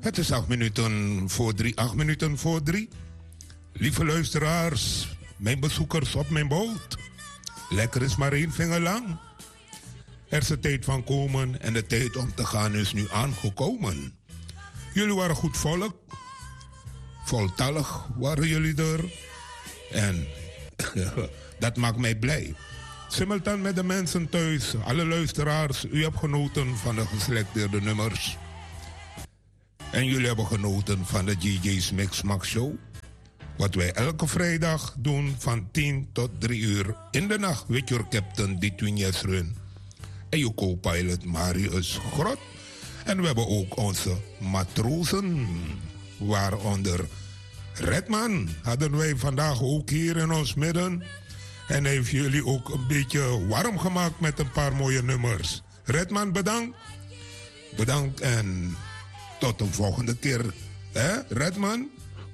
Het is 8 minuten voor 3, 8 minuten voor 3. Lieve luisteraars, mijn bezoekers op mijn boot. Lekker is maar 1 vinger lang. Er is de tijd van komen en de tijd om te gaan is nu aangekomen. Jullie waren goed volk. Voltallig waren jullie er. En dat maakt mij blij. Simultaan met de mensen thuis, alle luisteraars, u hebt genoten van de geselecteerde nummers. En jullie hebben genoten van de GJ's Mix Max Show. Wat wij elke vrijdag doen van 10 tot 3 uur in de nacht. With your captain Ditwin Jesrun. En je co-pilot Marius Grot. En we hebben ook onze matrozen. Waaronder Redman hadden wij vandaag ook hier in ons midden. En hij heeft jullie ook een beetje warm gemaakt met een paar mooie nummers. Redman, bedankt. Bedankt en tot de volgende keer. Redman?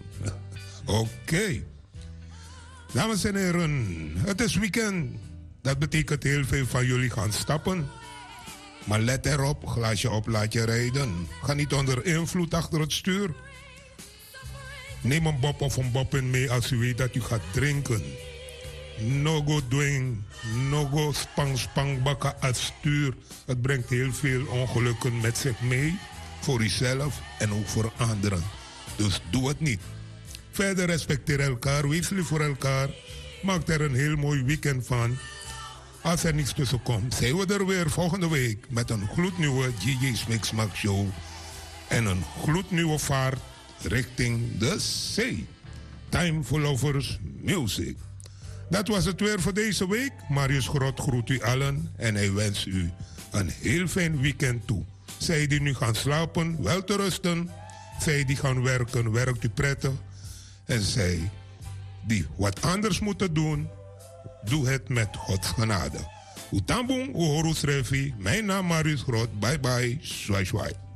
Oké. Dames en heren, het is weekend. Dat betekent heel veel van jullie gaan stappen. Maar let erop, glaasje op, laat je rijden. Ga niet onder invloed achter het stuur. Neem een bob of een bobbin mee als u weet dat u gaat drinken. No go doing, no go spang bakken als stuur. Het brengt heel veel ongelukken met zich mee. Voor uzelf en ook voor anderen. Dus doe het niet. Verder respecteer elkaar, wees lief voor elkaar. Maak er een heel mooi weekend van. Als er niets tussen komt, zijn we er weer volgende week met een gloednieuwe GJ's Mix Max Show. En een gloednieuwe vaart richting de zee. Time for Lovers Music. Dat was het weer voor deze week. Marius Grot groet u allen en hij wenst u een heel fijn weekend toe. Zij die nu gaan slapen, wel te rusten. Zij die gaan werken, werkt u prettig. En zij die wat anders moeten doen, doe het met Gods genade. Utambung, Uhorus Revi, mijn naam Marius Grot. Bye bye, swai swai.